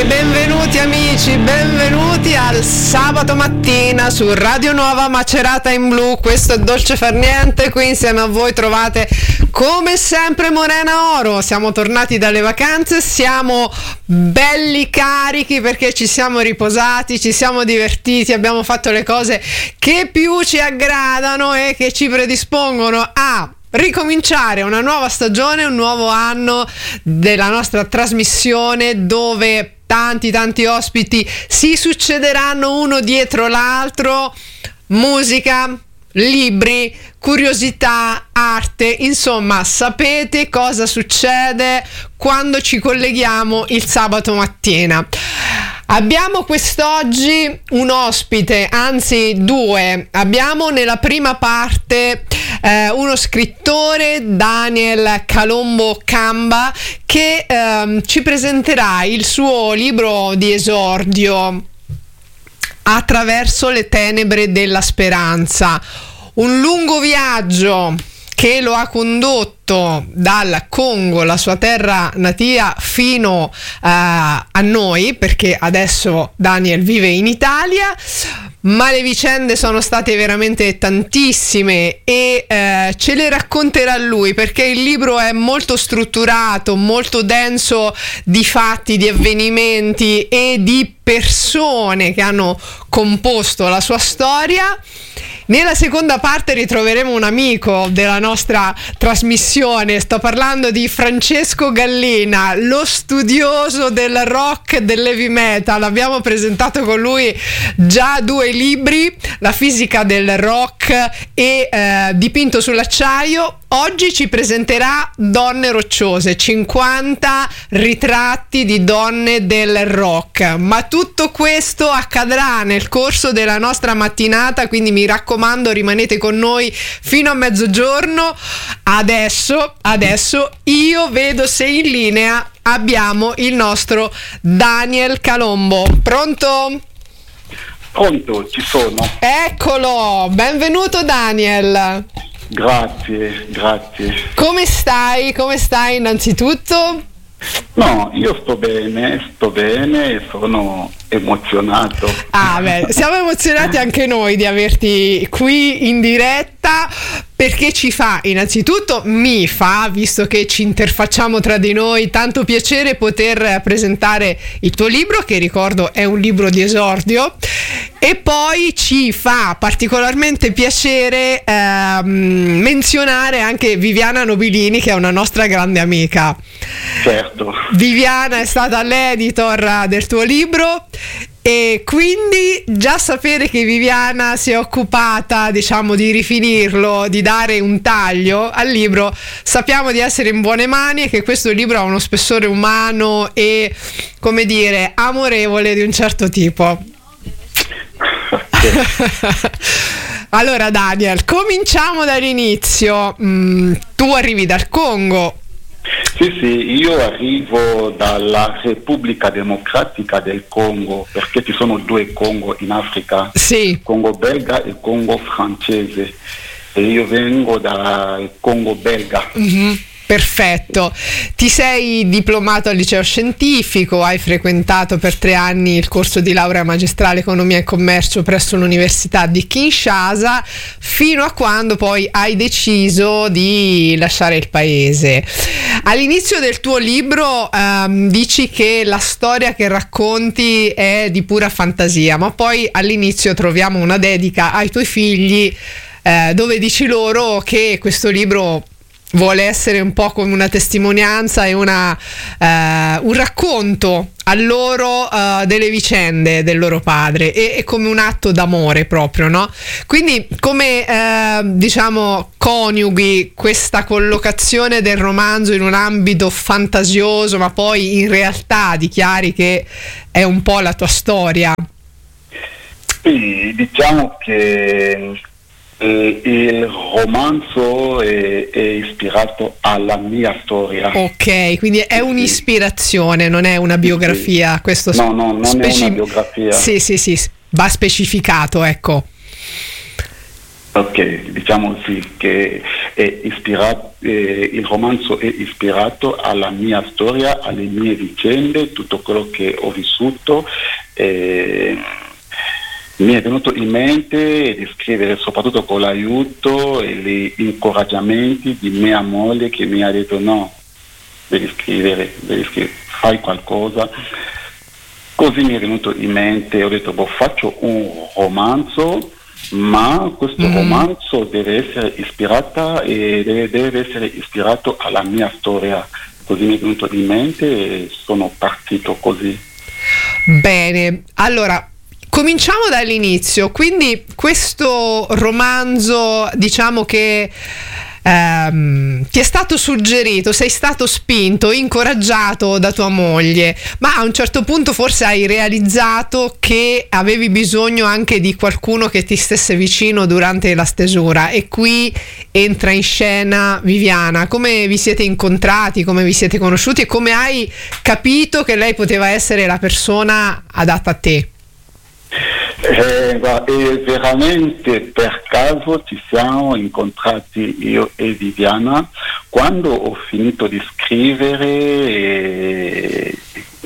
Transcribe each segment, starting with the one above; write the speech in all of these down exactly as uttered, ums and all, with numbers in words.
E benvenuti amici, benvenuti al sabato mattina su Radio Nuova Macerata in Blu. Questo è Dolce Far Niente, qui insieme a voi trovate come sempre Morena Oro. Siamo tornati dalle vacanze, siamo belli carichi perché ci siamo riposati, ci siamo divertiti, abbiamo fatto le cose che più ci aggradano e che ci predispongono a ricominciare una nuova stagione, un nuovo anno della nostra trasmissione, dove tanti tanti ospiti si succederanno uno dietro l'altro. Musica, libri, curiosità, arte, insomma sapete cosa succede quando ci colleghiamo il sabato mattina. Abbiamo quest'oggi un ospite, anzi due. Abbiamo nella prima parte eh, uno scrittore, Daniel Calombo Camba, che eh, ci presenterà il suo libro di esordio, Attraverso le tenebre della speranza, un lungo viaggio che lo ha condotto dal Congo, la sua terra natia, fino uh, a noi, perché adesso Daniel vive in Italia, ma le vicende sono state veramente tantissime e uh, ce le racconterà lui, perché il libro è molto strutturato, molto denso di fatti, di avvenimenti e di persone che hanno composto la sua storia. Nella seconda parte ritroveremo un amico della nostra trasmissione, sto parlando di Francesco Gallina, lo studioso del rock e dell'heavy metal. Abbiamo presentato con lui già due libri, La fisica del rock e eh, Dipinto sull'acciaio. Oggi ci presenterà Donne rocciose, cinquanta ritratti di donne del rock, ma tutto questo accadrà nel corso della nostra mattinata, quindi mi raccomando rimanete con noi fino a mezzogiorno. Adesso, adesso io vedo se in linea abbiamo il nostro Daniel Calombo. Pronto? Pronto, ci sono. Eccolo, benvenuto Daniel. Grazie, grazie. Come stai? Come stai innanzitutto? No, io sto bene, sto bene, sono emozionato. Ah, beh, siamo emozionati anche noi di averti qui in diretta, perché ci fa, innanzitutto mi fa, visto che ci interfacciamo tra di noi, tanto piacere poter presentare il tuo libro, che ricordo è un libro di esordio, e poi ci fa particolarmente piacere ehm, menzionare anche Viviana Nobilini, che è una nostra grande amica. Certo. Viviana è stata l'editor del tuo libro, e quindi già sapere che Viviana si è occupata, diciamo, di rifinirlo, di dare un taglio al libro, sappiamo di essere in buone mani e che questo libro ha uno spessore umano e, come dire, amorevole di un certo tipo. Allora Daniel, cominciamo dall'inizio. Mm, tu arrivi dal Congo. Sì, sì, io arrivo dalla Repubblica Democratica del Congo, perché ci sono due Congo in Africa, sì. Congo belga e Congo francese, e io vengo dal Congo belga. Mm-hmm. Perfetto, ti sei diplomato al liceo scientifico, hai frequentato per tre anni il corso di laurea magistrale economia e commercio presso l'università di Kinshasa, fino a quando poi hai deciso di lasciare il paese. All'inizio del tuo libro ehm, dici che la storia che racconti è di pura fantasia, ma poi all'inizio troviamo una dedica ai tuoi figli eh, dove dici loro che questo libro vuole essere un po' come una testimonianza e una, eh, un racconto a loro uh, delle vicende del loro padre, e, e come un atto d'amore proprio, no? Quindi come eh, diciamo coniughi questa collocazione del romanzo in un ambito fantasioso, ma poi in realtà dichiari che è un po' la tua storia? Sì, diciamo che il romanzo è, è ispirato alla mia storia. Ok, quindi è un'ispirazione, non è una biografia. Questo no, no, non speci- è una biografia. Sì, sì, sì, va specificato, ecco. Ok, diciamo sì, che è ispirato, eh, il romanzo è ispirato alla mia storia, alle mie vicende, tutto quello che ho vissuto. Eh, mi è venuto in mente di scrivere, soprattutto con l'aiuto e gli incoraggiamenti di mia moglie, che mi ha detto no, devi scrivere, devi scrivere, fai qualcosa. Così mi è venuto in mente, ho detto boh, faccio un romanzo, ma questo mm-hmm. romanzo deve essere ispirata e deve, deve essere ispirato alla mia storia. Così mi è venuto in mente e sono partito così. Bene, allora cominciamo dall'inizio. Quindi questo romanzo, diciamo che ehm, ti è stato suggerito, sei stato spinto, incoraggiato da tua moglie, ma a un certo punto forse hai realizzato che avevi bisogno anche di qualcuno che ti stesse vicino durante la stesura, e qui entra in scena Viviana. Come vi siete incontrati, come vi siete conosciuti e come hai capito che lei poteva essere la persona adatta a te? Eh, e veramente per caso ci siamo incontrati io e Viviana quando ho finito di scrivere, e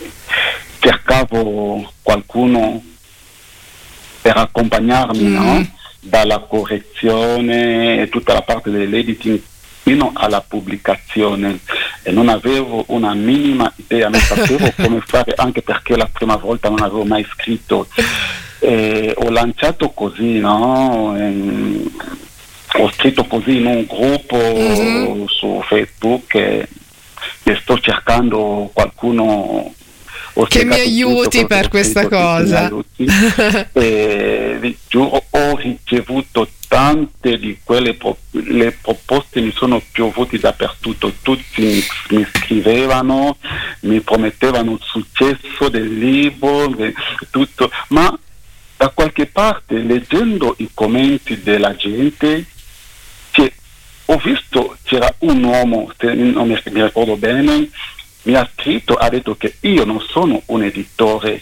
cercavo qualcuno per accompagnarmi, mm. no? Dalla correzione e tutta la parte dell'editing fino alla pubblicazione, e non avevo una minima idea, non sapevo come fare, anche perché la prima volta non avevo mai scritto. E ho lanciato così, no? E ho scritto così in un gruppo mm-hmm. su Facebook e, e sto cercando qualcuno che mi aiuti per questa cosa. E vi giuro, ho ricevuto tante di quelle pro- le proposte, mi sono piovute dappertutto, tutti mi, mi scrivevano, mi promettevano il successo del libro, tutto, ma da qualche parte, leggendo i commenti della gente, che ho visto, c'era un uomo, non mi, mi ricordo bene, mi ha scritto, ha detto che io non sono un editore,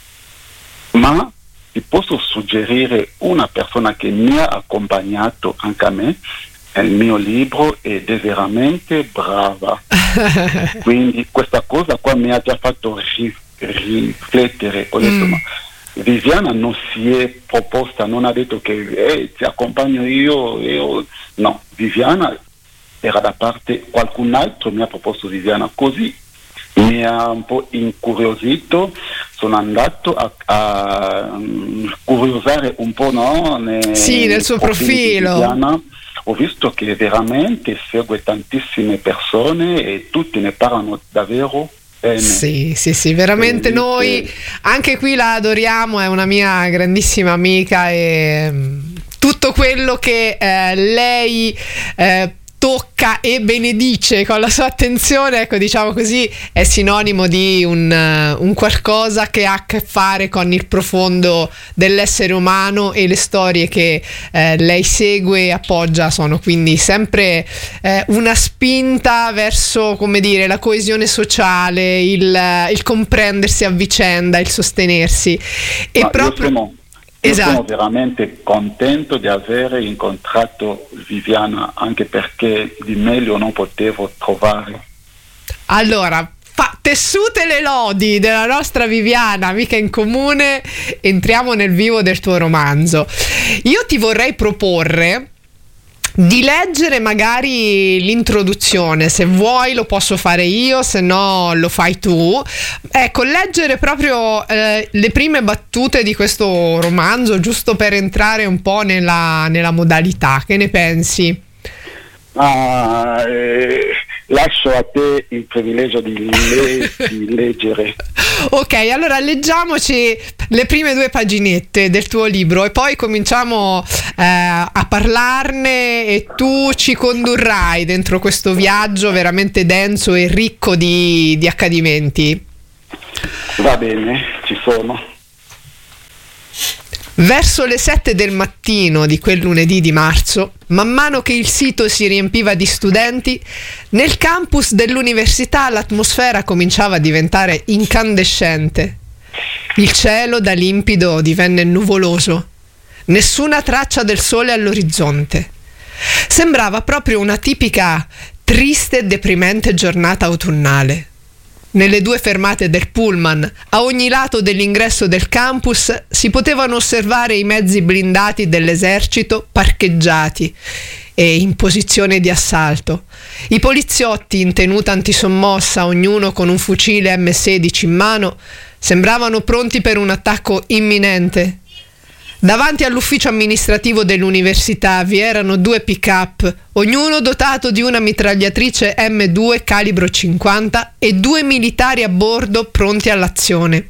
ma ti posso suggerire una persona che mi ha accompagnato anche a me nel mio libro ed è veramente brava. Quindi questa cosa qua mi ha già fatto rif- riflettere, ho detto mm. ma Viviana non si è proposta, non ha detto che eh, ti accompagno io, io, no, Viviana era da parte, qualcun altro mi ha proposto Viviana, così mi ha un po' incuriosito, sono andato a, a um, curiosare un po', no? Ne, sì, nel suo profilo. Viviana. Ho visto che veramente segue tantissime persone e tutti ne parlano davvero. Bene. Sì, sì, sì, veramente Quindi, noi sì. Anche qui la adoriamo, è una mia grandissima amica e tutto quello che eh, lei eh, tocca e benedice con la sua attenzione, ecco, diciamo così, è sinonimo di un, uh, un qualcosa che ha a che fare con il profondo dell'essere umano, e le storie che eh, lei segue e appoggia sono quindi sempre eh, una spinta verso, come dire, la coesione sociale, il, il comprendersi a vicenda, il sostenersi. E Ma proprio... io sono, io esatto. sono veramente contento di aver incontrato Viviana, anche perché di meglio non potevo trovare. Allora, fa- tessute le lodi della nostra Viviana, amica in comune, entriamo nel vivo del tuo romanzo. Io ti vorrei proporre di leggere magari l'introduzione, se vuoi lo posso fare io, se no lo fai tu. Ecco, leggere proprio eh, le prime battute di questo romanzo, giusto per entrare un po' nella, nella modalità. Che ne pensi? Ah, eh, lascio a te il privilegio di, le- di leggere. Ok, allora leggiamoci le prime due paginette del tuo libro e poi cominciamo eh, a parlarne e tu ci condurrai dentro questo viaggio veramente denso e ricco di, di accadimenti. Va bene, ci sono. Verso le sette del mattino di quel lunedì di marzo, man mano che il sito si riempiva di studenti, nel campus dell'università l'atmosfera cominciava a diventare incandescente. Il cielo da limpido divenne nuvoloso. nessuna traccia del sole all'orizzonte. Sembrava proprio una tipica triste e deprimente giornata autunnale. Nelle due fermate del pullman, a ogni lato dell'ingresso del campus, si potevano osservare i mezzi blindati dell'esercito parcheggiati e in posizione di assalto. I poliziotti in tenuta antisommossa, ognuno con un fucile emme sedici in mano, sembravano pronti per un attacco imminente. Davanti all'ufficio amministrativo dell'università vi erano due pick-up, ognuno dotato di una mitragliatrice emme due calibro cinquanta e due militari a bordo pronti all'azione.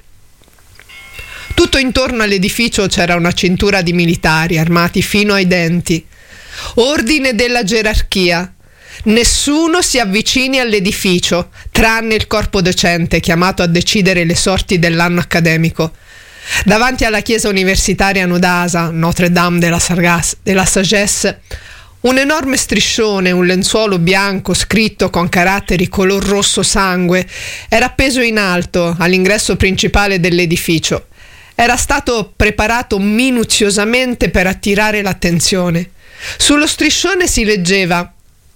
Tutto intorno all'edificio c'era una cintura di militari armati fino ai denti. Ordine della gerarchia. Nessuno si avvicini all'edificio, tranne il corpo docente chiamato a decidere le sorti dell'anno accademico. Davanti alla chiesa universitaria nodasa, Notre Dame de la, Sargas, de la Sagesse, un enorme striscione, un lenzuolo bianco scritto con caratteri color rosso sangue, era appeso in alto all'ingresso principale dell'edificio. Era stato preparato minuziosamente per attirare l'attenzione. Sullo striscione si leggeva: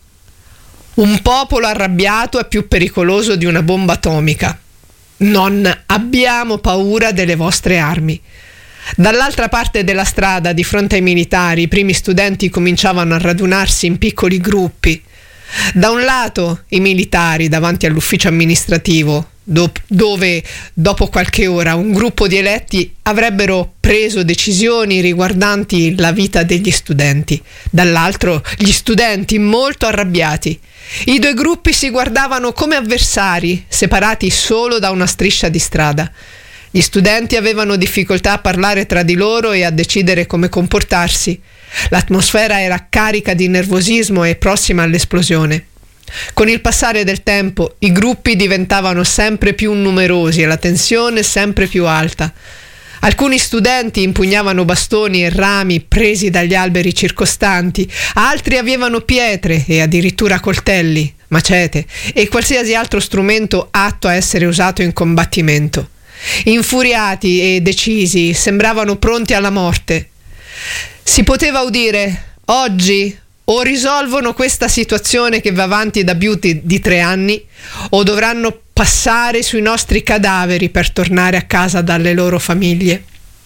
un popolo arrabbiato è più pericoloso di una bomba atomica. Non abbiamo paura delle vostre armi. Dall'altra parte della strada, di fronte ai militari, i primi studenti cominciavano a radunarsi in piccoli gruppi. Da un lato i militari davanti all'ufficio amministrativo, do- dove dopo qualche ora un gruppo di eletti avrebbero preso decisioni riguardanti la vita degli studenti. Dall'altro gli studenti molto arrabbiati. I due gruppi si guardavano come avversari, separati solo da una striscia di strada. Gli studenti avevano difficoltà a parlare tra di loro e a decidere come comportarsi. L'atmosfera era carica di nervosismo e prossima all'esplosione. Con il passare del tempo, i gruppi diventavano sempre più numerosi e la tensione sempre più alta. Alcuni studenti impugnavano bastoni e rami presi dagli alberi circostanti, altri avevano pietre e addirittura coltelli, macete e qualsiasi altro strumento atto a essere usato in combattimento. Infuriati e decisi, sembravano pronti alla morte. Si poteva udire: oggi o risolvono questa situazione che va avanti da più di, di tre anni, o dovranno passare sui nostri cadaveri per tornare a casa dalle loro famiglie.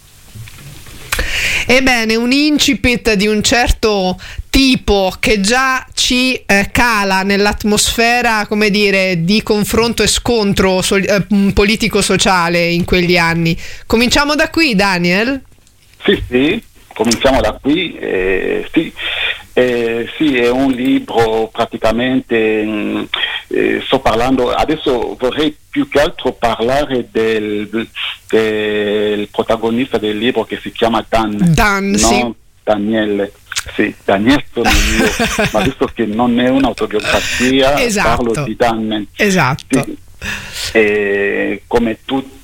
Ebbene, un incipit di un certo tipo che già ci eh, cala nell'atmosfera, come dire, di confronto e scontro so- eh, politico-sociale in quegli anni. Cominciamo da qui, Daniel? Sì, sì, cominciamo da qui. Eh, sì. Eh, sì, è un libro praticamente, mh, eh, sto parlando, adesso vorrei più che altro parlare del, del protagonista del libro che si chiama Dan. Dan, no? sì. Daniele. Sì, Daniele sono io, ma visto che non è un'autobiografia, esatto. Parlo di Dan. Esatto. Sì. Eh, come tutti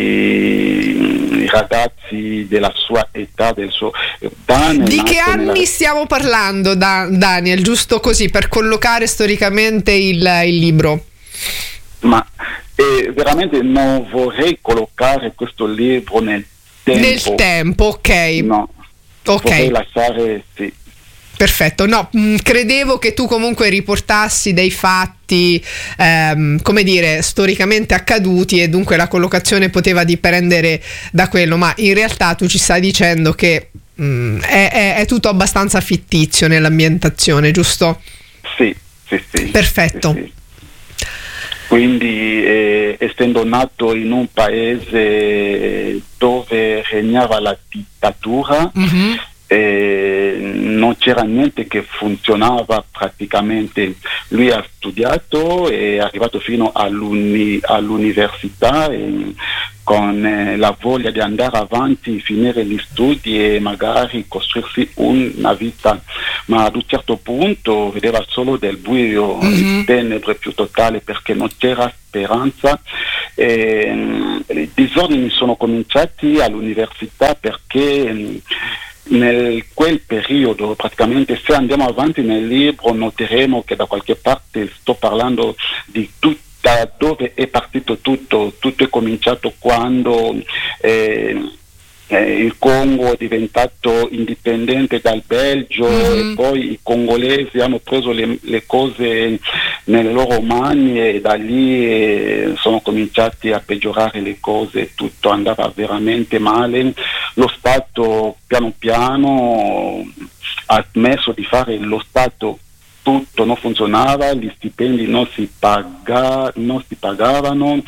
i ragazzi della sua età, del suo Dan. Di che anni nella... stiamo parlando, da, Daniel, giusto così per collocare storicamente il, il libro? Ma eh, veramente non vorrei collocare questo libro nel tempo. Nel tempo, ok. No, ok. Vorrei lasciare, sì. Perfetto, no, mh, credevo che tu comunque riportassi dei fatti, ehm, come dire, storicamente accaduti e dunque la collocazione poteva dipendere da quello, ma in realtà tu ci stai dicendo che mh, è, è, è tutto abbastanza fittizio nell'ambientazione, giusto? Sì, sì, sì. Perfetto. Sì, sì. Quindi, eh, essendo nato in un paese dove regnava la dittatura, mm-hmm. Eh, non c'era niente che funzionava praticamente. Lui ha studiato, è arrivato fino all'uni, all'università e, con eh, la voglia di andare avanti, finire gli studi e magari costruirsi una vita, ma ad un certo punto vedeva solo del buio, mm-hmm. tenebre più totale perché non c'era speranza. Eh, I disordini sono cominciati all'università perché nel quel periodo, praticamente, se andiamo avanti nel libro noteremo che da qualche parte sto parlando di tutto, dove è partito tutto. Tutto è cominciato quando eh, Eh, il Congo è diventato indipendente dal Belgio, mm-hmm. e poi i congolesi hanno preso le, le cose nelle loro mani e da lì eh, sono cominciati a peggiorare le cose, tutto andava veramente male. Lo Stato piano piano ha smesso di fare lo Stato, tutto non funzionava, gli stipendi non si, paga, non si pagavano,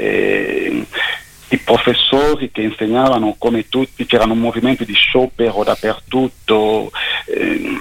eh, i professori che insegnavano come tutti, c'erano movimenti di sciopero dappertutto, eh,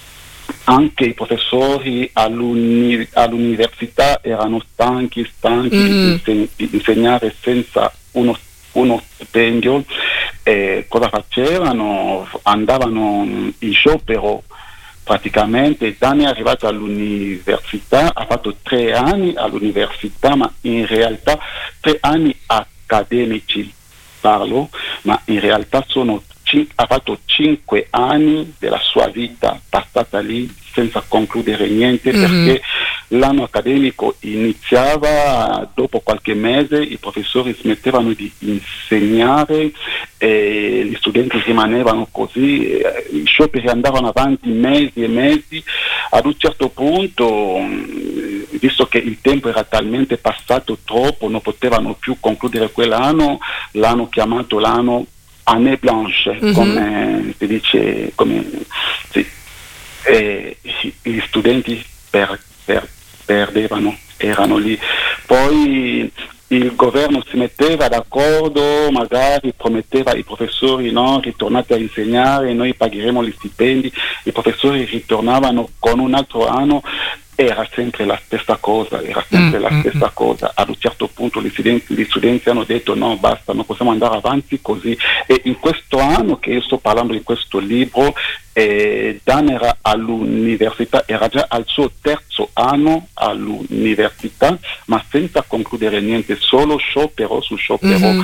anche i professori all'uni- all'università erano stanchi, stanchi mm. di, inseg- di insegnare senza uno, uno stipendio. Eh, cosa facevano? Andavano in sciopero praticamente. Dani è arrivato all'università, ha fatto tre anni all'università, ma in realtà tre anni accademici parlo, ma in realtà sono cin- ha fatto cinque anni della sua vita passata lì senza concludere niente, mm-hmm. perché l'anno accademico iniziava, dopo qualche mese i professori smettevano di insegnare e gli studenti rimanevano così, eh, i scioperi andavano avanti mesi e mesi. Ad un certo punto, visto che il tempo era talmente passato troppo, non potevano più concludere quell'anno, l'hanno chiamato l'anno année blanche, mm-hmm. come si dice, come sì. E gli studenti per, per, perdevano, erano lì. Poi il governo si metteva d'accordo, magari prometteva ai professori: no, ritornate a insegnare, noi pagheremo gli stipendi. I professori ritornavano con un altro anno, era sempre la stessa cosa, era sempre mm, la stessa mm, cosa. Ad un certo punto gli studenti, gli studenti hanno detto: no, basta, non possiamo andare avanti così. E in questo anno che io sto parlando di questo libro, eh, Dan era all'università, era già al suo terzo anno all'università, ma senza concludere niente, solo sciopero su sciopero. Mm-hmm.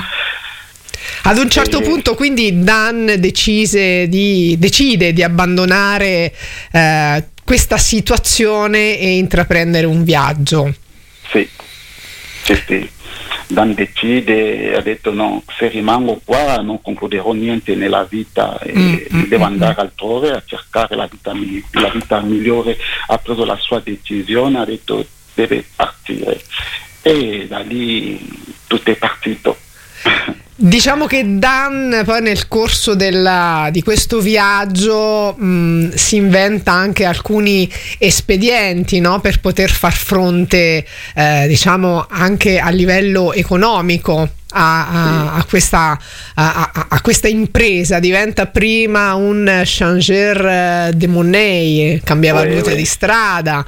Ad un certo eh, punto quindi Dan decise di, decide di abbandonare eh, questa situazione e intraprendere un viaggio. Sì, sì, sì. Dan decide, ha detto: no, se rimango qua non concluderò niente nella vita, e mm, devo mm, andare mm. altrove a cercare la vita, la vita migliore. Ha preso la sua decisione, ha detto: deve partire, e da lì tutto è partito. Diciamo che Dan poi nel corso della, di questo viaggio mh, si inventa anche alcuni espedienti, no? Per poter far fronte eh, diciamo anche a livello economico A, a, a, questa, a, a questa impresa. Diventa prima un changer de monnaie, cambia valute di strada,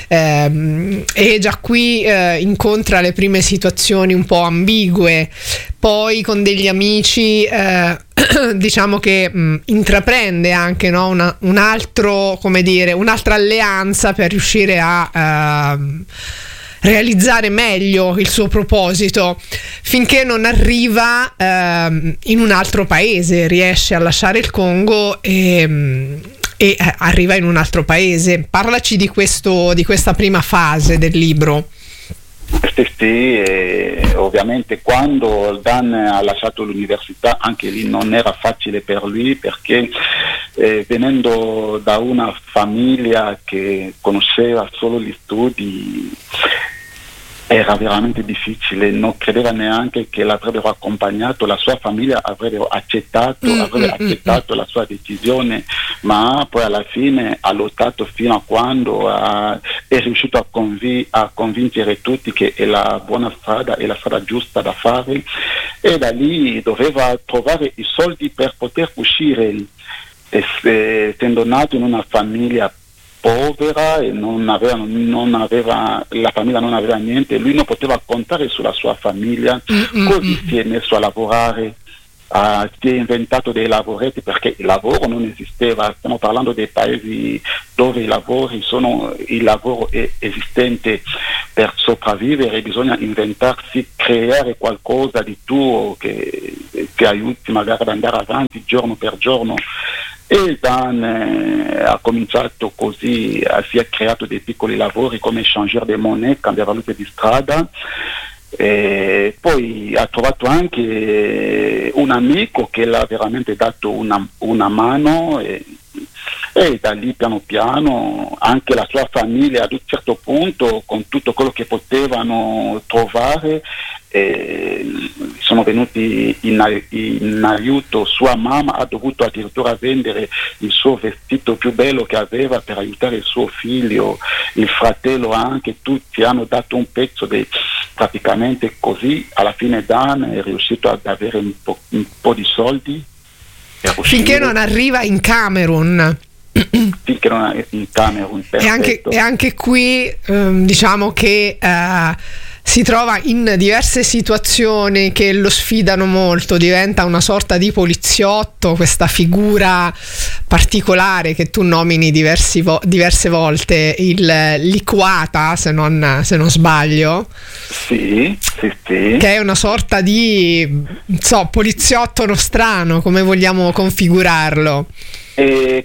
ehm, e già qui eh, incontra le prime situazioni un po' ambigue. Poi con degli amici eh, diciamo che mh, intraprende anche, no, una, un altro, come dire, un'altra alleanza per riuscire a uh, realizzare meglio il suo proposito, finché non arriva uh, in un altro paese, riesce a lasciare il Congo e, um, e uh, arriva in un altro paese. Parlaci di questo, di questa prima fase del libro. Sì, sì, e ovviamente quando Dan ha lasciato l'università, anche lì non era facile per lui, perché eh, venendo da una famiglia che conosceva solo gli studi, era veramente difficile, non credeva neanche che l'avrebbero accompagnato, la sua famiglia avrebbe accettato, mm, avrebbe mm, accettato mm. la sua decisione, ma poi alla fine ha lottato fino a quando ha, è riuscito a, convi- a convincere tutti che è la buona strada, è la strada giusta da fare, e da lì doveva trovare i soldi per poter uscire, essendo nato in una famiglia povera e non aveva, non aveva, la famiglia non aveva niente, lui non poteva contare sulla sua famiglia, mm-hmm. così si è messo a lavorare, uh, si è inventato dei lavoretti, perché il lavoro non esisteva. Stiamo parlando dei paesi dove i lavori sono, il lavoro è esistente. Per sopravvivere bisogna inventarsi, creare qualcosa di tuo che, che aiuti magari ad andare avanti giorno per giorno. E Dan eh, ha cominciato così, eh, si è creato dei piccoli lavori come changer de monnaie, cambia valute di strada, E poi ha trovato anche un amico che l'ha veramente dato una, una mano e, e da lì piano piano anche la sua famiglia ad un certo punto, con tutto quello che potevano trovare, eh, sono venuti in, in aiuto. Sua mamma ha dovuto addirittura vendere il suo vestito più bello che aveva per aiutare il suo figlio, il fratello anche, tutti hanno dato un pezzo di, praticamente così alla fine Dan è riuscito ad avere un po', un po' di soldi finché non arriva in Camerun. Finché non è in Camerun, e anche, e anche qui ehm, diciamo che eh, si trova in diverse situazioni che lo sfidano molto, diventa una sorta di poliziotto, questa figura particolare che tu nomini diversi vo- diverse volte, il liquata, se non, se non sbaglio. Sì, sì, sì. Che è una sorta di, non so, poliziotto nostrano, come vogliamo configurarlo. E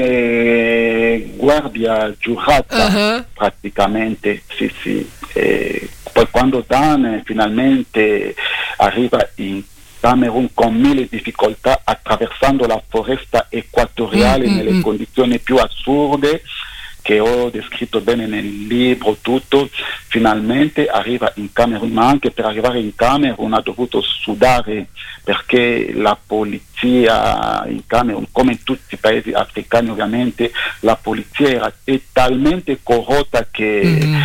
come guardia giurata, uh-huh. praticamente, sì, sì. E poi quando Dan finalmente arriva in Camerun con mille difficoltà, attraversando la foresta equatoriale mm-hmm. nelle condizioni più assurde, che ho descritto bene nel libro, tutto, finalmente arriva in Camerun, ma anche per arrivare in Camerun ha dovuto sudare, perché la polizia in Camerun, come in tutti i paesi africani ovviamente, la polizia era talmente corrotta che mm-hmm.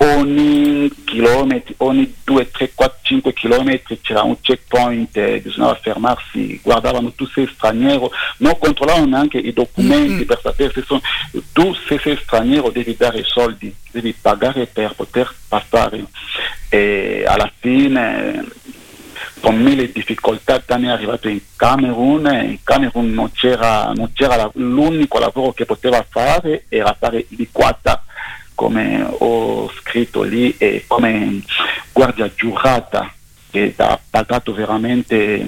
ogni chilometro, ogni due, tre, quattro, cinque chilometri c'era un checkpoint, eh, bisognava fermarsi, guardavano tu sei straniero, non controllavano neanche i documenti mm-hmm. per sapere se sono, tu se sei straniero devi dare soldi, devi pagare per poter passare, e alla fine con mille difficoltà Dan è arrivato in Camerun. In Camerun non c'era, non c'era la, l'unico lavoro che poteva fare era fare liquata, come ho scritto lì, e come guardia giurata, che ha pagato veramente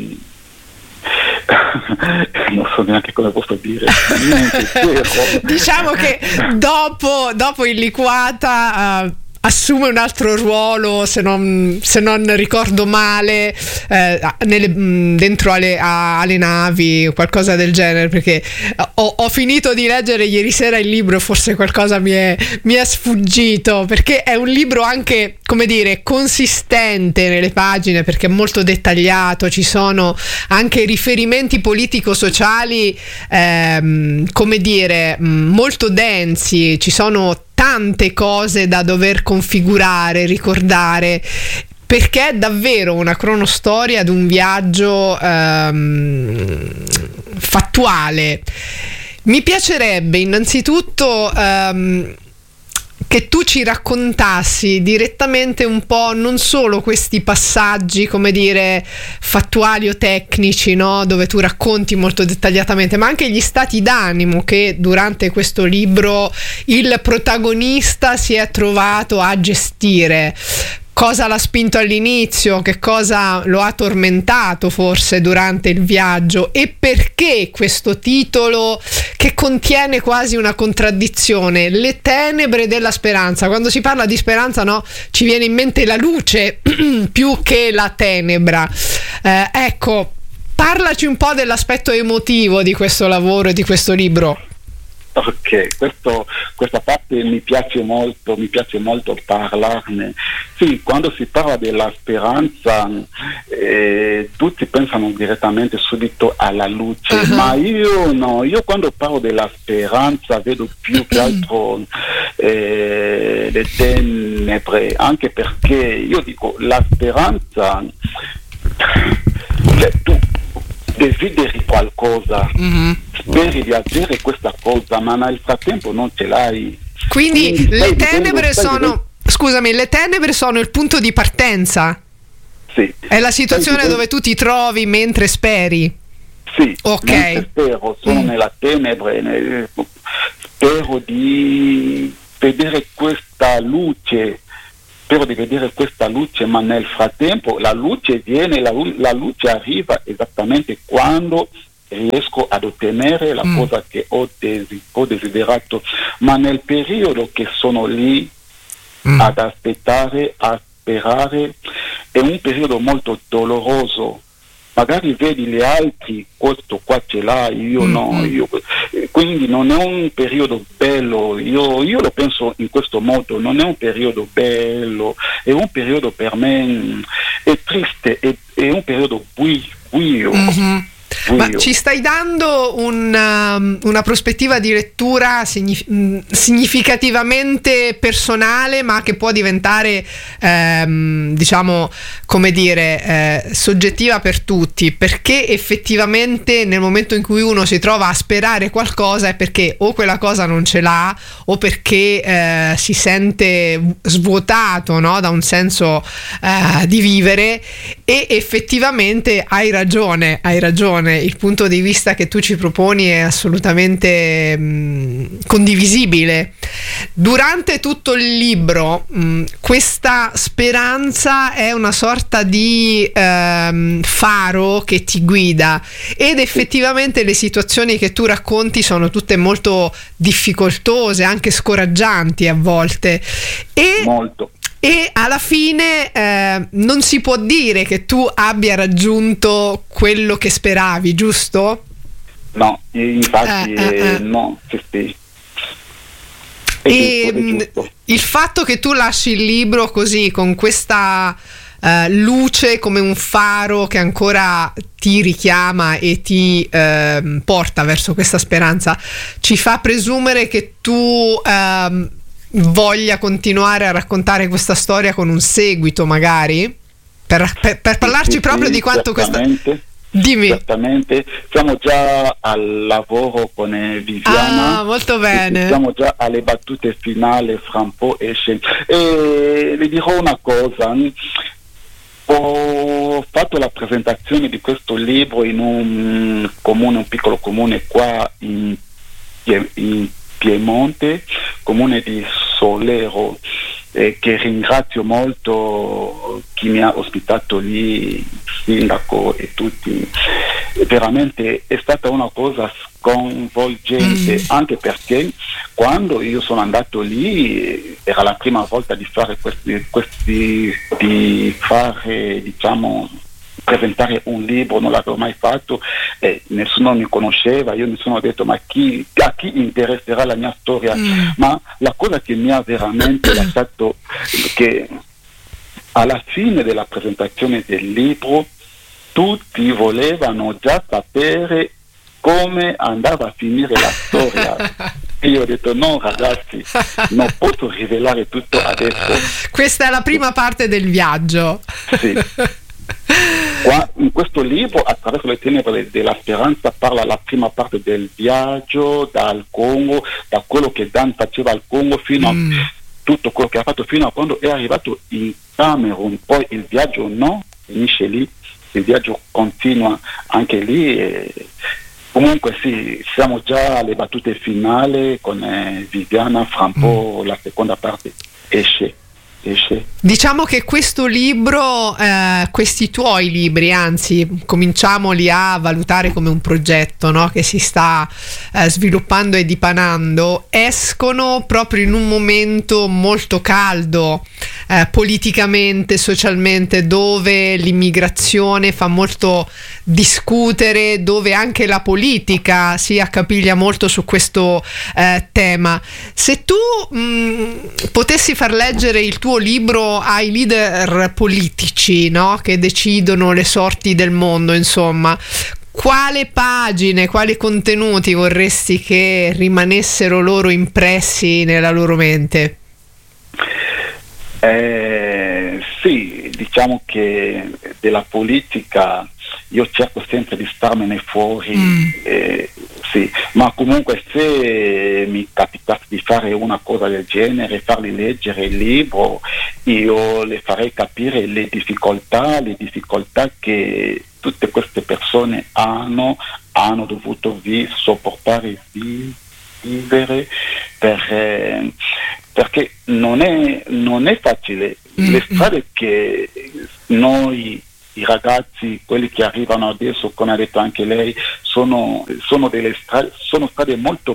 non so neanche cosa posso dire. Diciamo che dopo, dopo il liquata uh, assume un altro ruolo, se non, se non ricordo male, eh, nelle, mh, dentro alle, a, alle navi, qualcosa del genere, perché ho, ho finito di leggere ieri sera il libro, forse qualcosa mi è, mi è sfuggito, perché è un libro anche, come dire, consistente nelle pagine, perché è molto dettagliato, ci sono anche riferimenti politico-sociali, ehm, come dire, molto densi, ci sono tante cose da dover configurare, ricordare, perché è davvero una cronostoria di un viaggio ehm, fattuale. Mi piacerebbe innanzitutto ehm, che tu ci raccontassi direttamente un po' non solo questi passaggi, come dire, fattuali o tecnici, no? Dove tu racconti molto dettagliatamente, ma anche gli stati d'animo che durante questo libro il protagonista si è trovato a gestire. Cosa l'ha spinto all'inizio, che cosa lo ha tormentato forse durante il viaggio, e perché questo titolo che contiene quasi una contraddizione, Le tenebre della speranza. Quando si parla di speranza, no, ci viene in mente la luce più che la tenebra. Eh, ecco, parlaci un po' dell'aspetto emotivo di questo lavoro e di questo libro. Ok, questo, questa parte mi piace molto, mi piace molto parlarne. Sì, quando si parla della speranza eh, tutti pensano direttamente subito alla luce, uh-huh. ma io no, io quando parlo della speranza vedo più che altro eh, le tenebre, anche perché io dico la speranza, le, tu desideri qualcosa, mm-hmm. speri di avere questa cosa, ma nel frattempo non ce l'hai. Quindi, Quindi le tenebre vivendo, sono vivendo... scusami, le tenebre sono il punto di partenza? Sì. È la situazione vivendo... dove tu ti trovi mentre speri? Sì, ok. Mentre spero, sono mm. nella tenebre, nel... spero di vedere questa luce, spero di vedere questa luce, ma nel frattempo la luce viene, la, la luce arriva esattamente quando riesco ad ottenere la mm. cosa che ho, desi, ho desiderato, ma nel periodo che sono lì mm. ad aspettare, a sperare, è un periodo molto doloroso. Magari vedi gli altri, questo qua ce l'ha, io mm-hmm. no, io, quindi non è un periodo bello, io, io lo penso in questo modo, non è un periodo bello, è un periodo per me, è triste, è, è un periodo buio. Mm-hmm. Ma ci stai dando una, una prospettiva di lettura signif- significativamente personale, ma che può diventare ehm, diciamo, come dire, eh, soggettiva per tutti, perché effettivamente nel momento in cui uno si trova a sperare qualcosa è perché o quella cosa non ce l'ha o perché eh, si sente svuotato, no? Da un senso eh, di vivere, e effettivamente hai ragione, hai ragione. Il punto di vista che tu ci proponi è assolutamente mh, condivisibile. Durante tutto il libro mh, questa speranza è una sorta di ehm, faro che ti guida, ed effettivamente le situazioni che tu racconti sono tutte molto difficoltose, anche scoraggianti a volte, e molto. E alla fine eh, non si può dire che tu abbia raggiunto quello che speravi, giusto? No, infatti eh, eh, eh. no, sì, sì. È e giusto, è giusto. Il fatto che tu lasci il libro così, con questa uh, luce come un faro che ancora ti richiama e ti uh, porta verso questa speranza, ci fa presumere che tu uh, voglia continuare a raccontare questa storia con un seguito, magari per, per, per parlarci sì, proprio sì, di quanto questa... Dimmi. Esattamente, siamo già al lavoro con Viviana. Ah, molto bene. Siamo già alle battute finali fra un po' esce. E le dirò una cosa: ho fatto la presentazione di questo libro in un comune, un piccolo comune qua in, in Piemonte, comune di Solero, eh, che ringrazio molto chi mi ha ospitato lì, il sindaco e tutti. Veramente è stata una cosa sconvolgente, mm. anche perché quando io sono andato lì era la prima volta di fare questi, questi di fare, diciamo, presentare un libro, non l'avevo mai fatto, eh, nessuno mi conosceva, io mi sono detto ma chi, a chi interesserà la mia storia, mm. ma la cosa che mi ha veramente lasciato, che alla fine della presentazione del libro tutti volevano già sapere come andava a finire la storia. E io ho detto no ragazzi, non posso rivelare tutto adesso. Questa è la prima parte del viaggio. Sì. Qua, in questo libro, attraverso le tenebre della speranza, parla la prima parte del viaggio dal Congo, da quello che Dan faceva al Congo fino mm. a tutto quello che ha fatto fino a quando è arrivato in Camerun. Poi il viaggio non finisce lì, il viaggio continua anche lì. E comunque sì, siamo già alle battute finali con eh, Viviana, fra un po' mm. la seconda parte esce. Esce. Diciamo che questo libro, eh, questi tuoi libri, anzi cominciamoli a valutare come un progetto, no? Che si sta eh, sviluppando e dipanando, escono proprio in un momento molto caldo eh, politicamente, socialmente, dove l'immigrazione fa molto discutere, dove anche la politica si accapiglia molto su questo eh, tema. Se tu mh, potessi far leggere il tuo libro ai leader politici, no? Che decidono le sorti del mondo, insomma, quale pagine, quali contenuti vorresti che rimanessero loro impressi nella loro mente? Eh, sì, diciamo che della politica io cerco sempre di starmene fuori, mm. eh, sì, ma comunque se mi capitasse di fare una cosa del genere, farli leggere il libro, io le farei capire le difficoltà, le difficoltà che tutte queste persone hanno, hanno dovuto vi, sopportare, vi, vivere, per, eh, perché non è, non è facile. Mm. Le strade che noi, i ragazzi, quelli che arrivano adesso, come ha detto anche lei, sono, sono delle strade, sono strade molto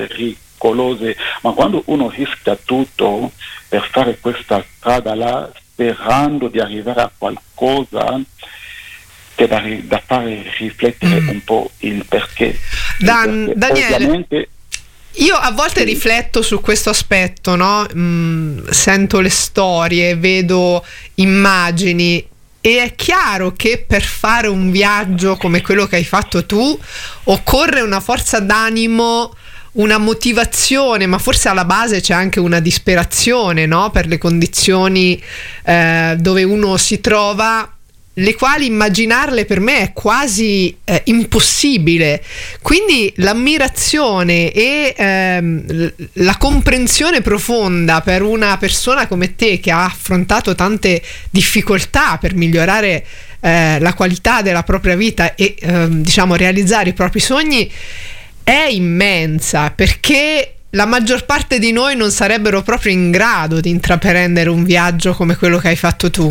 pericolose, ma quando uno rischia tutto per fare questa strada là, sperando di arrivare a qualcosa che da, da fare riflettere mm. un po' il perché. Dan, il perché. Daniele, ovviamente, io a volte sì. rifletto su questo aspetto, no? Mm, sento le storie, vedo immagini, e è chiaro che per fare un viaggio come quello che hai fatto tu occorre una forza d'animo, una motivazione, ma forse alla base c'è anche una disperazione, no? Per le condizioni eh, dove uno si trova, le quali immaginarle per me è quasi eh, impossibile. Quindi l'ammirazione e ehm, la comprensione profonda per una persona come te, che ha affrontato tante difficoltà per migliorare eh, la qualità della propria vita e ehm, diciamo realizzare i propri sogni, è immensa, perché la maggior parte di noi non sarebbero proprio in grado di intraprendere un viaggio come quello che hai fatto tu.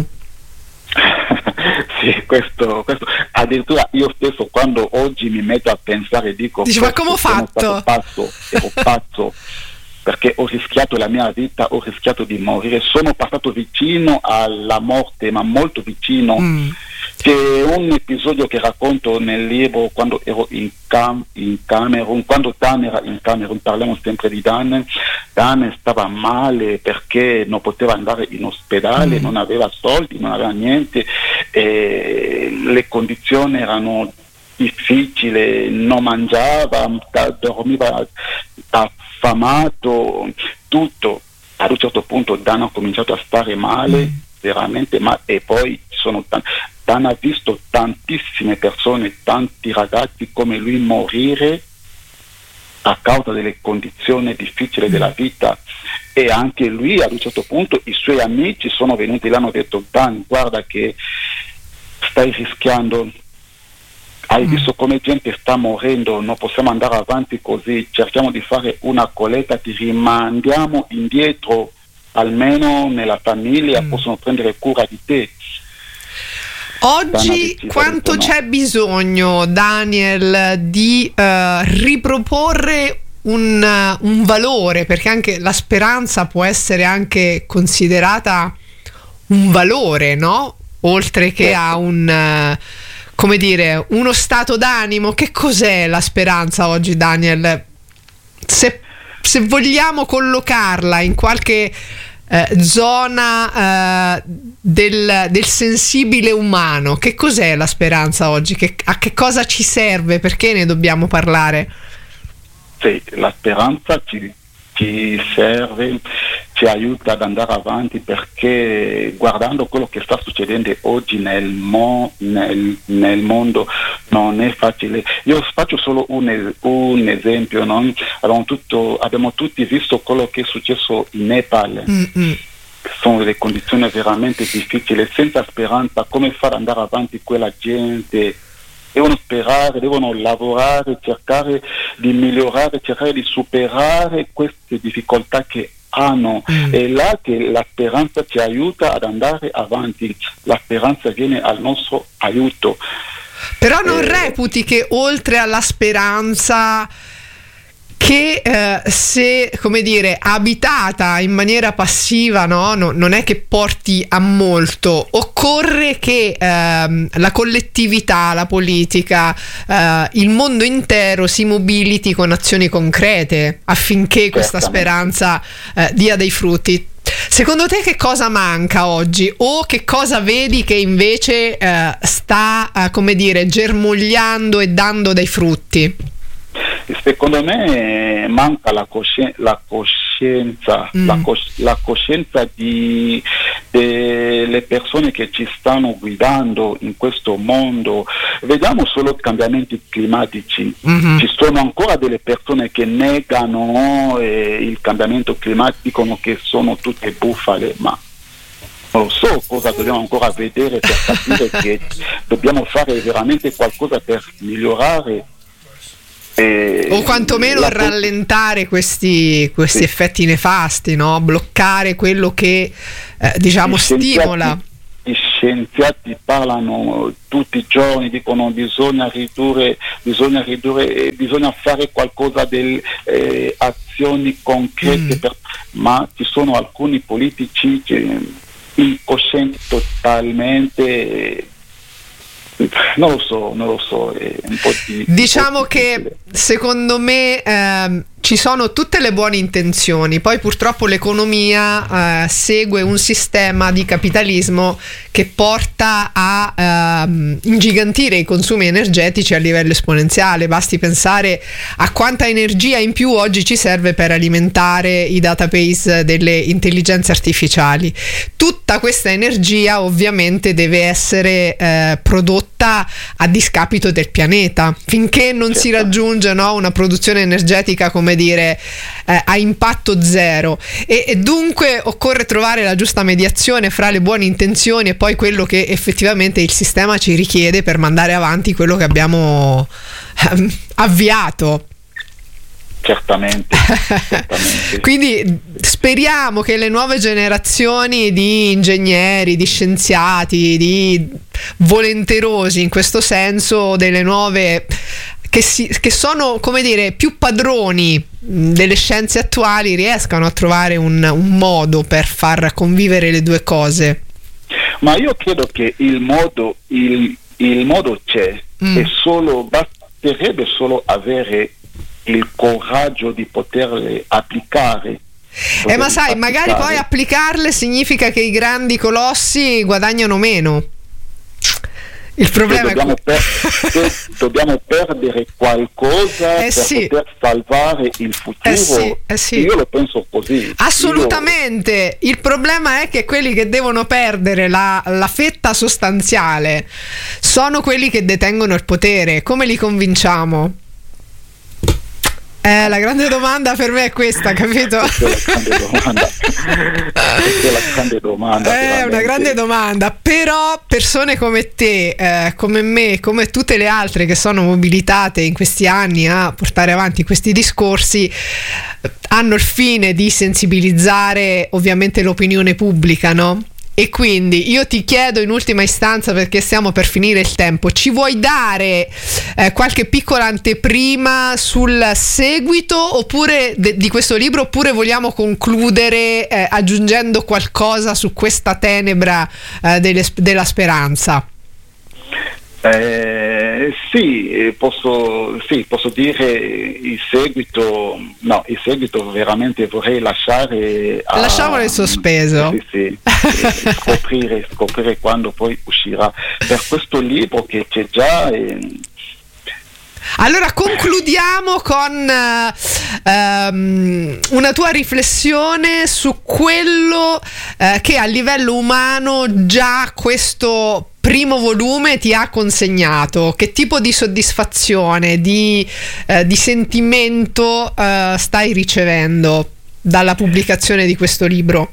Sì, questo, questo addirittura io stesso, quando oggi mi metto a pensare, dico: dici, ma come ho fatto? Pazzo, ero pazzo, perché ho rischiato la mia vita, ho rischiato di morire, sono passato vicino alla morte, ma molto vicino. Mm. C'è un episodio che racconto nel libro, quando ero in, Cam- in Camerun, quando Dan era in Camerun, parliamo sempre di Dan. Dan stava male perché non poteva andare in ospedale, mm. non aveva soldi, non aveva niente, e le condizioni erano difficili, non mangiava, dormiva affamato, tutto. Ad un certo punto Dan ha cominciato a stare male, mm. veramente, ma e poi sono tanti. Dan ha visto tantissime persone, tanti ragazzi come lui morire a causa delle condizioni difficili della vita, e anche lui ad un certo punto i suoi amici sono venuti e l'hanno detto: Dan, guarda che stai rischiando, hai mm. visto come gente sta morendo, non possiamo andare avanti così, cerchiamo di fare una colletta, ti rimandiamo indietro, almeno nella famiglia mm. possono prendere cura di te. Oggi quanto detto, no. c'è bisogno, Daniel, di uh, riproporre un, uh, un valore, perché anche la speranza può essere anche considerata un valore, no? Oltre che certo. a un, uh, come dire, uno stato d'animo. Che cos'è la speranza oggi, Daniel? Se, se vogliamo collocarla in qualche Eh, zona eh, del, del sensibile umano, che cos'è la speranza oggi? Che, a che cosa ci serve? Perché ne dobbiamo parlare? Sì, la speranza ci, ci serve, ci aiuta ad andare avanti, perché guardando quello che sta succedendo oggi nel, mo, nel, nel mondo non è facile. Io faccio solo un, un esempio, no? abbiamo, tutto, abbiamo tutti visto quello che è successo in Nepal. Mm-hmm. Sono delle condizioni veramente difficili, senza speranza. Come fare ad andare avanti quella gente? Devono sperare, devono lavorare, cercare di migliorare, cercare di superare queste difficoltà che hanno. Mm. È là che la speranza ci aiuta ad andare avanti, la speranza viene al nostro aiuto. Però non eh, reputi che oltre alla speranza, che eh, se, come dire, abitata in maniera passiva, no? No, non è che porti a molto, occorre che ehm, la collettività, la politica, eh, il mondo intero si mobiliti con azioni concrete affinché questa speranza eh, dia dei frutti. Secondo te che cosa manca oggi, o che cosa vedi che invece eh, sta, eh, come dire, germogliando e dando dei frutti? Secondo me manca la, cosci- la coscienza, mm. la, cos- la coscienza di, delle persone che ci stanno guidando in questo mondo. Vediamo solo cambiamenti climatici, mm-hmm. ci sono ancora delle persone che negano eh, il cambiamento climatico, dicono che sono tutte bufale, ma non lo so cosa dobbiamo ancora vedere per capire che dobbiamo fare veramente qualcosa per migliorare. Eh, o quantomeno la... rallentare questi, questi sì. effetti nefasti, no? Bloccare quello che eh, diciamo stimola. Gli scienziati parlano tutti i giorni, dicono bisogna ridurre, bisogna ridurre, bisogna fare qualcosa delle eh, azioni concrete, mm. per, ma ci sono alcuni politici che incoscienti totalmente. Non lo so, non lo so, è un po' di, diciamo un po' che secondo me ehm, ci sono tutte le buone intenzioni, poi purtroppo l'economia eh, segue un sistema di capitalismo che porta a ehm, ingigantire i consumi energetici a livello esponenziale. Basti pensare a quanta energia in più oggi ci serve per alimentare i database delle intelligenze artificiali. Tutta questa energia ovviamente deve essere eh, prodotta a discapito del pianeta. Finché non si raggiunge, no, una produzione energetica, come dire, eh, a impatto zero, e, e dunque occorre trovare la giusta mediazione fra le buone intenzioni e poi quello che effettivamente il sistema ci richiede per mandare avanti quello che abbiamo eh, avviato. Certamente, certamente. Quindi speriamo che le nuove generazioni di ingegneri, di scienziati, di volenterosi in questo senso, delle nuove che, si, che sono, come dire, più padroni delle scienze attuali, riescano a trovare un, un modo per far convivere le due cose. Ma io credo che il modo, il, il modo c'è, mm. è solo, basterebbe solo avere il coraggio di poterle applicare. Eh, ma sai, applicare. Magari poi applicarle significa che i grandi colossi guadagnano meno. Il problema dobbiamo è per, se dobbiamo perdere qualcosa eh per sì. poter salvare il futuro. Eh sì, eh sì. Io lo penso così. Assolutamente. Io... Il problema è che quelli che devono perdere la, la fetta sostanziale sono quelli che detengono il potere. Come li convinciamo? Eh, la grande domanda per me è questa, capito? Questa è la grande domanda. Questa è la grande domanda. È una grande domanda, però persone come te, eh, come me, come tutte le altre che sono mobilitate in questi anni a portare avanti questi discorsi, hanno il fine di sensibilizzare ovviamente l'opinione pubblica, no? E quindi io ti chiedo in ultima istanza, perché stiamo per finire il tempo, ci vuoi dare eh, qualche piccola anteprima sul seguito oppure de- di questo libro, oppure vogliamo concludere eh, aggiungendo qualcosa su questa tenebra eh, delle, della speranza? Eh, sì, posso, sì, posso dire il seguito, no, il seguito veramente vorrei lasciare a, lasciamolo in sospeso. Sì, sì, sì, scoprire, scoprire quando poi uscirà. Per questo libro che c'è già... Eh, Allora concludiamo con uh, um, una tua riflessione su quello uh, che a livello umano già questo primo volume ti ha consegnato. Che tipo di soddisfazione, di, uh, di sentimento uh, stai ricevendo dalla pubblicazione di questo libro?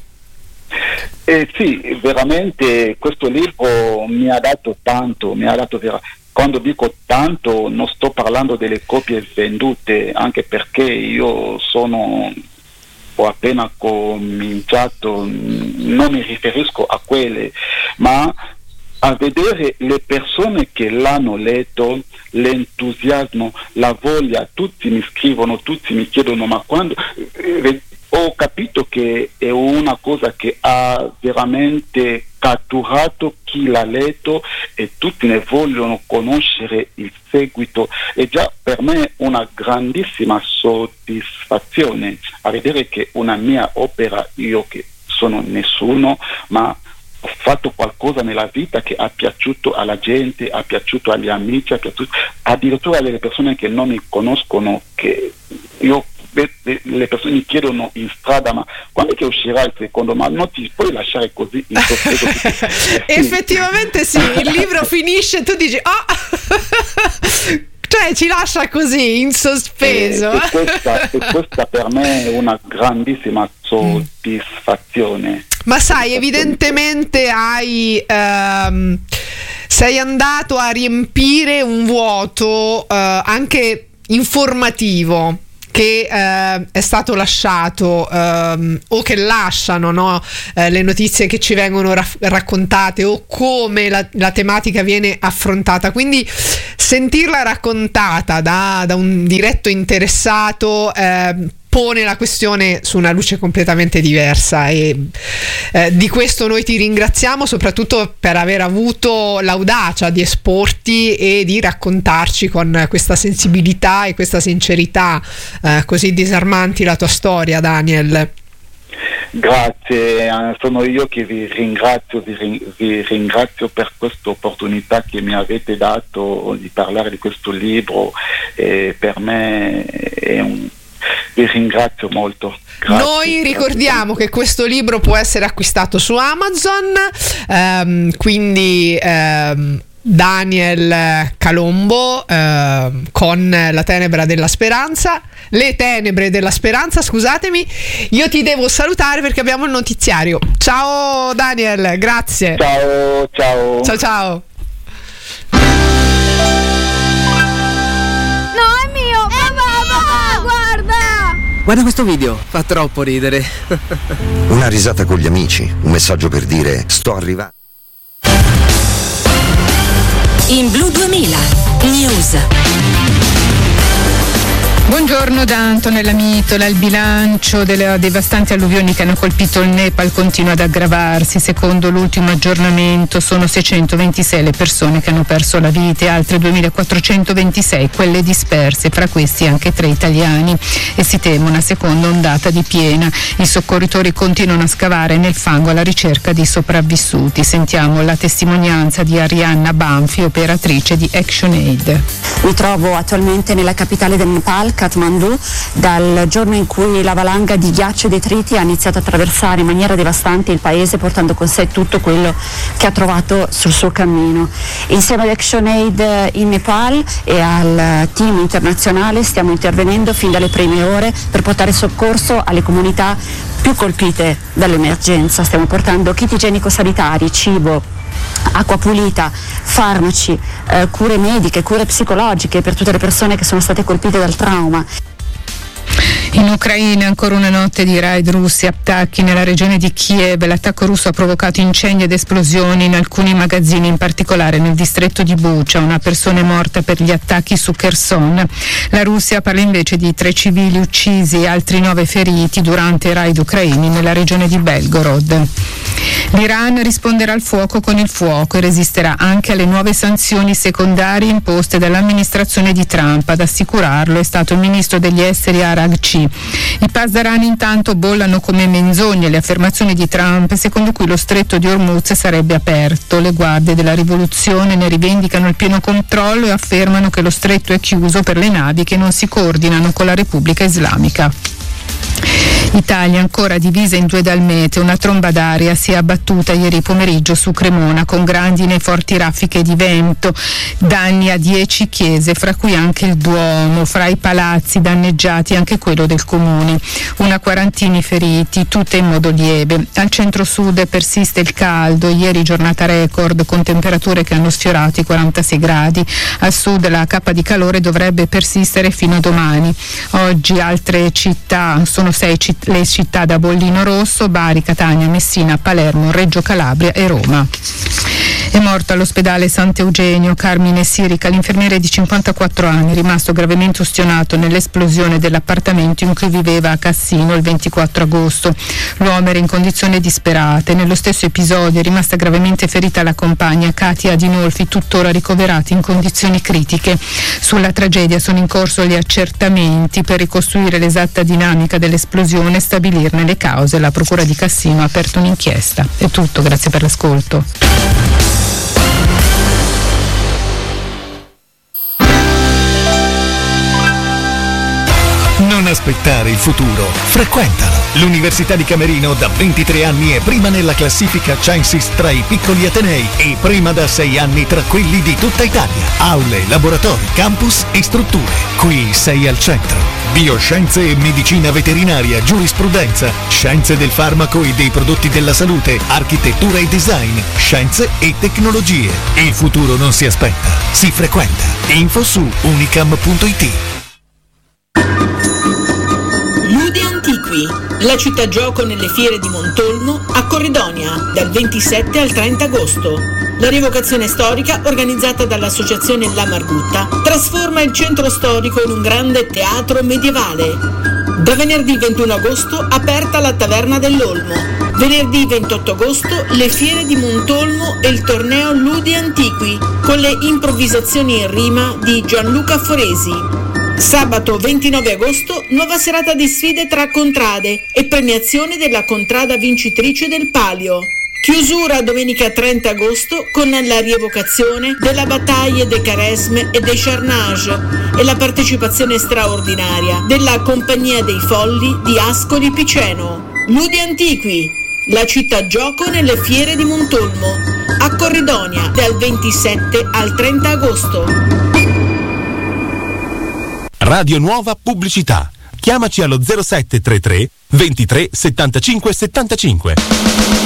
Eh, sì, veramente questo libro mi ha dato tanto, mi ha dato veramente. Quando dico tanto non sto parlando delle copie vendute, anche perché io sono, ho appena cominciato, non mi riferisco a quelle, ma a vedere le persone che l'hanno letto, l'entusiasmo, la voglia, tutti mi scrivono, tutti mi chiedono ma quando... Eh, ho capito che è una cosa che ha veramente catturato chi l'ha letto e tutti ne vogliono conoscere il seguito. È già per me una grandissima soddisfazione a vedere che una mia opera, io che sono nessuno, ma ho fatto qualcosa nella vita che ha piaciuto alla gente, ha piaciuto agli amici, ha piaciuto addirittura alle persone che non mi conoscono, che io le persone mi chiedono in strada ma quando è che uscirà il secondo, ma non ti puoi lasciare così in sospeso. Eh, sì. Effettivamente sì, il libro finisce e tu dici oh! Cioè ci lascia così in sospeso. E, e, questa, e questa per me è una grandissima soddisfazione. Ma sai, evidentemente hai ehm, sei andato a riempire un vuoto eh, anche informativo che eh, è stato lasciato ehm, o che lasciano, no? eh, le notizie che ci vengono ra- raccontate o come la, la tematica viene affrontata, quindi sentirla raccontata da, da un diretto interessato eh, pone la questione su una luce completamente diversa, e eh, di questo noi ti ringraziamo, soprattutto per aver avuto l'audacia di esporti e di raccontarci con questa sensibilità e questa sincerità eh, così disarmanti la tua storia, Daniel. Grazie, sono io che vi ringrazio, vi, ring- vi ringrazio per questa opportunità che mi avete dato di parlare di questo libro, e per me è un... vi ringrazio molto. Grazie, Noi ricordiamo grazie. Che questo libro può essere acquistato su Amazon, ehm, quindi ehm, Daniel Calombo eh, con La tenebra della speranza, le tenebre della speranza, scusatemi. Io ti devo salutare perché abbiamo il notiziario. Ciao Daniel, grazie. Ciao, ciao. Ciao, ciao. No, è mio, papà, papà, guarda. Guarda questo video, fa troppo ridere. Una risata con gli amici, un messaggio per dire sto arrivando. In Blu duemila News. Buongiorno da Antonella Mitola. Il bilancio delle devastanti alluvioni che hanno colpito il Nepal continua ad aggravarsi. Secondo l'ultimo aggiornamento sono seicentoventisei le persone che hanno perso la vita e altre duemilaquattrocentoventisei quelle disperse, fra questi anche tre italiani, e si teme una seconda ondata di piena. I soccorritori continuano a scavare nel fango alla ricerca di sopravvissuti. Sentiamo la testimonianza di Arianna Banfi, operatrice di ActionAid. Mi trovo attualmente nella capitale del Nepal, Kathmandu, dal giorno in cui la valanga di ghiaccio e detriti ha iniziato a attraversare in maniera devastante il paese, portando con sé tutto quello che ha trovato sul suo cammino. Insieme ad ActionAid in Nepal e al team internazionale stiamo intervenendo fin dalle prime ore per portare soccorso alle comunità più colpite dall'emergenza. Stiamo portando kit igienico-sanitari, cibo, acqua pulita, farmaci, eh, cure mediche, cure psicologiche per tutte le persone che sono state colpite dal trauma. In Ucraina ancora una notte di raid russi, attacchi nella regione di Kiev. L'attacco russo ha provocato incendi ed esplosioni in alcuni magazzini, in particolare nel distretto di Bucha. Una persona è morta per gli attacchi su Kherson. La Russia parla invece di tre civili uccisi e altri nove feriti durante i raid ucraini nella regione di Belgorod. L'Iran risponderà al fuoco con il fuoco e resisterà anche alle nuove sanzioni secondarie imposte dall'amministrazione di Trump. Ad assicurarlo è stato il ministro degli esteri Araghchi. I pasdarani intanto bollano come menzogne le affermazioni di Trump secondo cui lo stretto di Hormuz sarebbe aperto. Le guardie della rivoluzione ne rivendicano il pieno controllo e affermano che lo stretto è chiuso per le navi che non si coordinano con la Repubblica Islamica. Italia ancora divisa in due dal meteo. Una tromba d'aria si è abbattuta ieri pomeriggio su Cremona con grandine e forti raffiche di vento, danni a dieci chiese, fra cui anche il Duomo, fra i palazzi danneggiati anche quello del comune. Una quarantina feriti, tutte in modo lieve. Al centro-sud persiste il caldo, ieri giornata record con temperature che hanno sfiorato i quarantasei gradi. Al sud la cappa di calore dovrebbe persistere fino a domani. Oggi altre città, sono sei città, le città da bollino rosso: Bari, Catania, Messina, Palermo, Reggio Calabria e Roma. È morto all'ospedale Sant'Eugenio Carmine Sirica, l'infermiere di cinquantaquattro anni, rimasto gravemente ustionato nell'esplosione dell'appartamento in cui viveva a Cassino il ventiquattro agosto. L'uomo era in condizioni disperate. Nello stesso episodio è rimasta gravemente ferita la compagna Katia Adinolfi, tuttora ricoverata in condizioni critiche. Sulla tragedia sono in corso gli accertamenti per ricostruire l'esatta dinamica dell'esplosione e stabilirne le cause. La procura di Cassino ha aperto un'inchiesta. È tutto, grazie per l'ascolto. Non aspettare il futuro, frequentalo. L'Università di Camerino da ventitré anni è prima nella classifica Censis tra i piccoli atenei e prima da sei anni tra quelli di tutta Italia. Aule, laboratori, campus e strutture. Qui sei al centro. Bioscienze e medicina veterinaria, giurisprudenza, scienze del farmaco e dei prodotti della salute, architettura e design, scienze e tecnologie. Il futuro non si aspetta, si frequenta. Info su unicam punto it. Ludi Antiqui, la città gioco nelle fiere di Montolmo a Corridonia dal ventisette al trenta agosto. La rievocazione storica organizzata dall'associazione La Margutta trasforma il centro storico in un grande teatro medievale. Da venerdì ventuno agosto aperta la Taverna dell'Olmo. Venerdì ventotto agosto le fiere di Montolmo e il torneo Ludi Antiqui con le improvvisazioni in rima di Gianluca Foresi. Sabato ventinove agosto nuova serata di sfide tra contrade e premiazione della contrada vincitrice del Palio. Chiusura domenica trenta agosto con la rievocazione della battaglia dei Caresme e dei Charnage e la partecipazione straordinaria della Compagnia dei Folli di Ascoli Piceno. Ludi Antiqui, la città gioco nelle fiere di Montolmo, a Corridonia dal ventisette al trenta agosto. Radio Nuova Pubblicità. Chiamaci allo zero sette tre tre ventitré settantacinque settantacinque.